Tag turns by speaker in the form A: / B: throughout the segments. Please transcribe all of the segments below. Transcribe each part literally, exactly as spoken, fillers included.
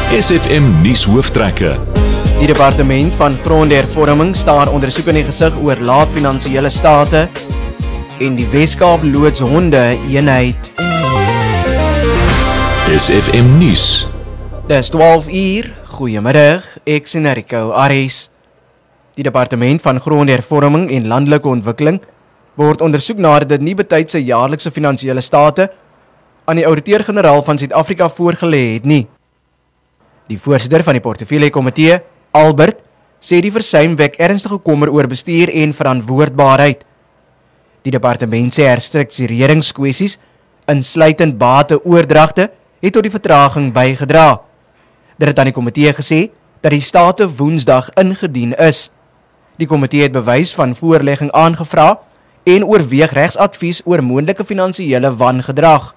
A: S F M nuus hooftrekke.
B: Die departement van grondhervorming staar ondersoek in die gesig oor laat finansiële state en die Weskaap loods honde eenheid.
A: S F M nuus.
B: Dis twaalf uur, goeiemiddag, ek sien Rico Aries. Die departement van grondhervorming en landelike ontwikkeling word ondersoek nadat dit nie betyds sy jaarlikse finansiële state aan die ouditeur-generaal van Suid-Afrika voorgelê het nie. Die voorsitter van die portefeulje-komitee, Albert, sê die versuim wek ernstige kommer oor bestuur en verantwoordbaarheid. Die departement sê herstruktureringskwessies, insluitend bate-oordragte, het tot die vertraging bygedra. Dit het aan die komitee gesê dat die state woensdag ingedien is. Die komitee het bewys van voorlegging aangevra en oorweeg regsadvies oor moontlike finansiële wangedrag.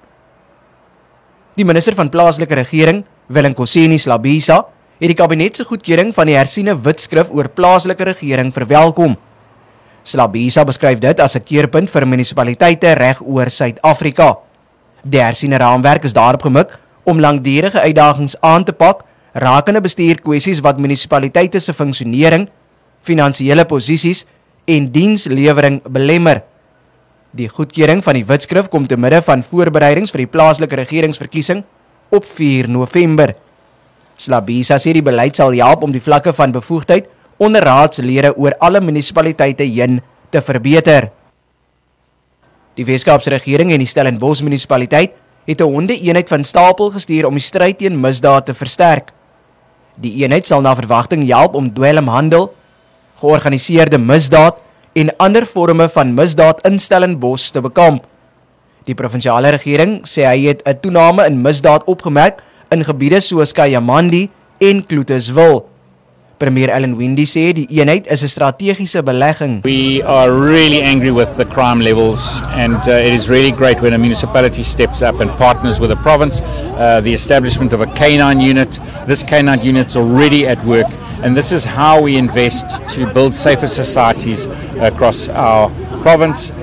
B: Die minister van plaaslike regering, Willem Slabisa, het die kabinet se goedkeuring van die hersiene wetskrif oor plaaslike regering verwelkom. Slabisa beskryf dit as 'n keerpunt vir munisipaliteite reg oor Suid-Afrika. Die hersiene raamwerk is daarop gemik om langdurige uitdagings aan te pak, rakende bestuurkwessies wat munisipaliteite se funksionering, finansiële posisies en dienslewering belemmer. Die goedkeuring van die wetskrif kom te midde van voorbereidings vir die plaaslike regeringsverkiesing op vier November. Slabisa sê die beleid sal help om die vlakke van bevoegdheid onder raadslede oor alle munisipaliteite heen te verbeter. Die Weskaapse regering en die Stellenbosch munisipaliteit het 'n honde-eenheid van stapel gestuur om die stryd teen misdaad te versterk. Die eenheid sal na verwagting help om dwelmhandel, georganiseerde misdaad en ander vorme van misdaad in Stellenbosch te bekamp. Die provinsiale regering sê hy het 'n toename in misdaad opgemerk in gebiede soos Kayamandi en Kloetiswil. Premier Alan Windey sê die eenheid is 'n strategiese belegging.
C: We are really angry with the crime levels, and uh, it is really great when a municipality steps up and partners with the province. Uh, the establishment of a canine unit. This canine unit is already at work, and this is how we invest to build safer societies across our province.